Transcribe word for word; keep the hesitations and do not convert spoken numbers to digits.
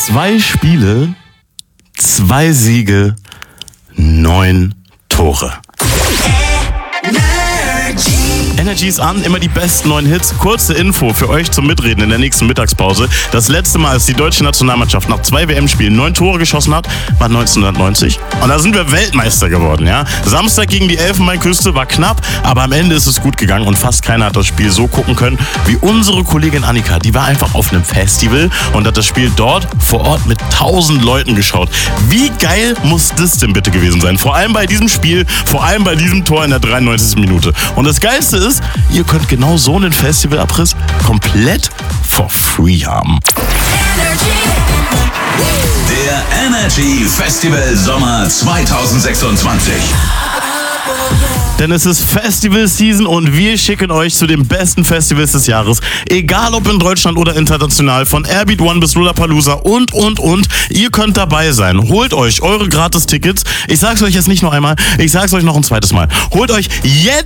Zwei Spiele, zwei Siege, neun Tore. Energy ist an, immer die besten neuen Hits. Kurze Info für euch zum Mitreden in der nächsten Mittagspause. Das letzte Mal, als die deutsche Nationalmannschaft nach zwei W M-Spielen neun Tore geschossen hat, war neunzehnhundertneunzig. Und da sind wir Weltmeister geworden, ja. Samstag gegen die Elfenbeinküste war knapp, aber am Ende ist es gut gegangen und fast keiner hat das Spiel so gucken können wie unsere Kollegin Annika. Die war einfach auf einem Festival und hat das Spiel dort vor Ort mit tausend Leuten geschaut. Wie geil muss das denn bitte gewesen sein? Vor allem bei diesem Spiel, vor allem bei diesem Tor in der dreiundneunzigsten Minute. Und das Geilste ist, ihr könnt genau so einen Festivalabriss komplett for free haben. Der Energy Festival Sommer zwanzig sechsundzwanzig. Denn es ist Festival-Season und wir schicken euch zu den besten Festivals des Jahres. Egal ob in Deutschland oder international, von Airbeat One bis Lollapalooza und, und, und. Ihr könnt dabei sein. Holt euch eure Gratis-Tickets. Ich sag's euch jetzt nicht nur einmal, ich sag's euch noch ein zweites Mal. Holt euch jetzt